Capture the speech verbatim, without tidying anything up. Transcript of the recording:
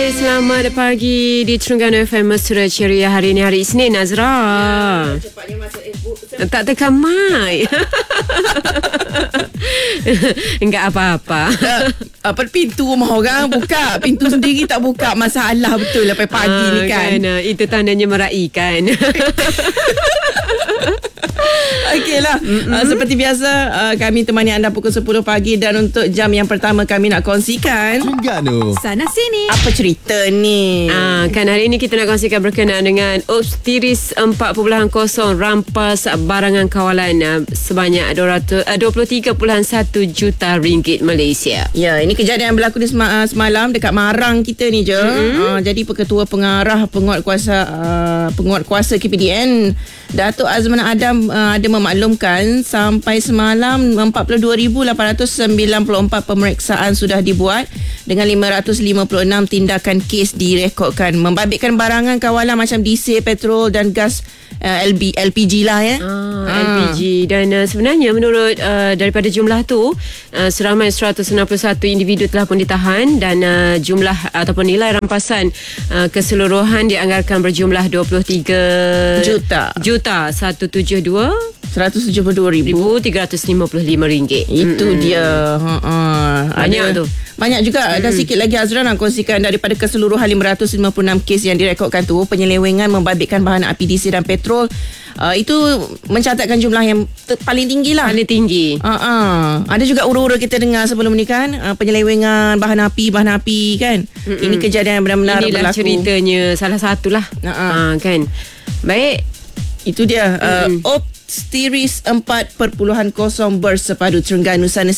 Hai, selamat pagi di Terengganu F M Mesra Ceria. Hari ini hari Isnin, Nazra. Cepatnya masuk Facebook. Tak tekan mic. Enggak apa-apa. Apa pintu rumah orang buka, pintu sendiri tak buka, masalah betul lah pagi ah, ni kan. kan. Itu tandanya meraihkan. Okeylah. Uh, seperti biasa uh, kami temani anda pukul sepuluh pagi dan untuk jam yang pertama kami nak kongsikan Terengganu sana sini. apa cerita ni. Ah, kan hari ini kita nak kongsikan berkenaan dengan Oops Tiris empat perpuluhan kosong rampas barangan kawalan uh, sebanyak dua puluh tiga perpuluhan satu juta ringgit Malaysia. Ya, ini kejadian yang berlaku di sema- semalam dekat Marang kita ni je. Mm-hmm. Uh, jadi Perketua Pengarah Penguatkuasa uh, Penguatkuasa K P D N Datuk Azman Adam uh, ada memaklumkan sampai semalam empat puluh dua ribu lapan ratus sembilan puluh empat pemeriksaan sudah dibuat dengan lima ratus lima puluh enam tindakan kes direkodkan membabitkan barangan kawalan macam diesel, petrol dan gas uh, L B, L P G lah ya. Ah, L P G dan uh, sebenarnya menurut uh, daripada jumlah tu uh, seramai seratus enam puluh satu individu telah pun ditahan dan uh, jumlah ataupun nilai rampasan uh, keseluruhan dianggarkan berjumlah dua puluh tiga Juta. juta seratus tujuh puluh dua seratus tujuh puluh dua ribu tiga ratus lima puluh lima ringgit. Itu mm-hmm. dia. Ha-ha. Banyak ada, tu. Banyak juga. Mm. Dan sikit lagi Azra nak kongsikan daripada keseluruhan lima ratus lima puluh enam kes yang direkodkan tu, penyelewengan membabitkan bahan api diesel dan petrol uh, itu mencatatkan jumlah yang ter- paling tinggi lah. Paling tinggi. Uh-uh. Ada juga ura-ura kita dengar sebelum ni kan, uh, penyelewengan bahan api, bahan api kan. Mm-mm. Ini kejadian yang benar-benar Inilah berlaku. ceritanya salah satulah. Uh-uh. Ha, kan. Baik. Itu dia. Uh, Oops Tiris empat perpuluhan kosong bersepadu Terengganu sana